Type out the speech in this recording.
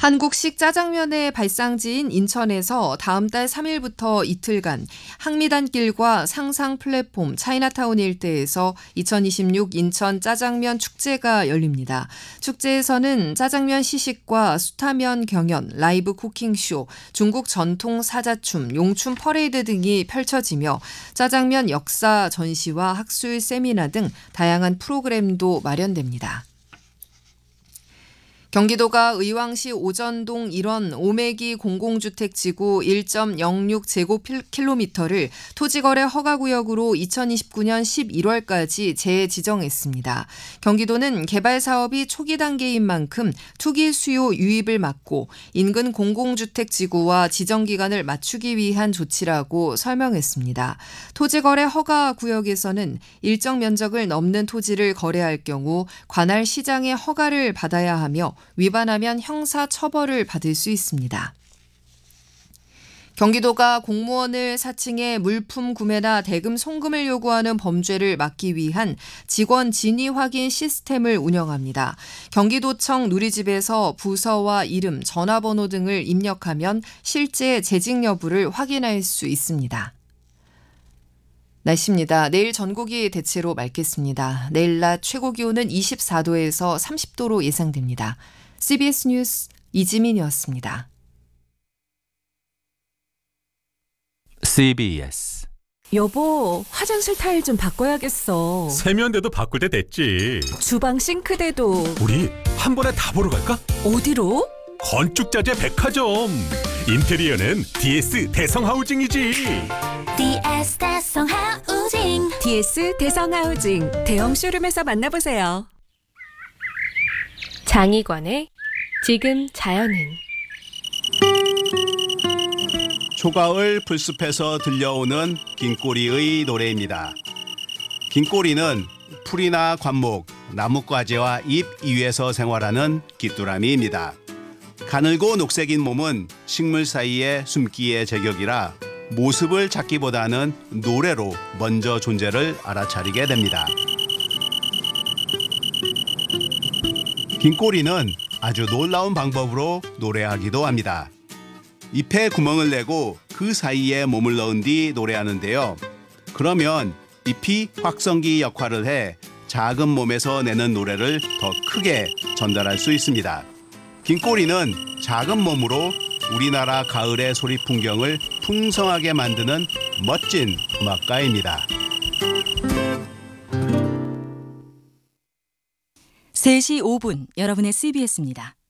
한국식 짜장면의 발상지인 인천에서 다음 달 3일부터 이틀간 항미단길과 상상 플랫폼 차이나타운 일대에서 2026 인천 짜장면 축제가 열립니다. 축제에서는 짜장면 시식과 수타면 경연, 라이브 쿠킹쇼, 중국 전통 사자춤, 용춤 퍼레이드 등이 펼쳐지며 짜장면 역사 전시와 학술 세미나 등 다양한 프로그램도 마련됩니다. 경기도가 의왕시 오전동 일원 오매기 공공주택지구 1.06제곱킬로미터를 토지거래 허가구역으로 2029년 11월까지 재지정했습니다. 경기도는 개발 사업이 초기 단계인 만큼 투기 수요 유입을 막고 인근 공공주택지구와 지정기간을 맞추기 위한 조치라고 설명했습니다. 토지거래 허가구역에서는 일정 면적을 넘는 토지를 거래할 경우 관할 시장의 허가를 받아야 하며 위반하면 형사 처벌을 받을 수 있습니다. 경기도가 공무원을 사칭해 물품 구매나 대금 송금을 요구하는 범죄를 막기 위한 직원 진위 확인 시스템을 운영합니다. 경기도청 누리집에서 부서와 이름, 전화번호 등을 입력하면 실제 재직 여부를 확인할 수 있습니다. 날씨입니다. 내일 전국이 대체로 맑겠습니다. 내일 낮 최고 기온은 24도에서 30도로 예상됩니다. CBS 뉴스 이지민이었습니다. CBS. 여보, 화장실 타일 좀 바꿔야겠어. 세면대도 바꿀 때 됐지. 주방 싱크대도. 우리 한 번에 다 보러 갈까? 어디로? 건축자재 백화점. 인테리어는 DS 대성하우징이지. DS 대성하우징. DS 대성하우징. 대형 쇼룸에서 만나보세요. 장희권의 지금 자연은. 초가을 풀숲에서 들려오는 긴꼬리의 노래입니다. 긴꼬리는 풀이나 관목, 나뭇가지와 잎 이외에서 생활하는 귀뚜라미입니다. 가늘고 녹색인 몸은 식물 사이에 숨기의 제격이라 모습을 찾기보다는 노래로 먼저 존재를 알아차리게 됩니다. 긴꼬리는 아주 놀라운 방법으로 노래하기도 합니다. 잎에 구멍을 내고 그 사이에 몸을 넣은 뒤 노래하는데요. 그러면 잎이 확성기 역할을 해 작은 몸에서 내는 노래를 더 크게 전달할 수 있습니다. 긴꼬리는 작은 몸으로 우리나라 가을의 소리 풍경을 풍성하게 만드는 멋진 음악가입니다. 3시 5분 여러분의 CBS입니다.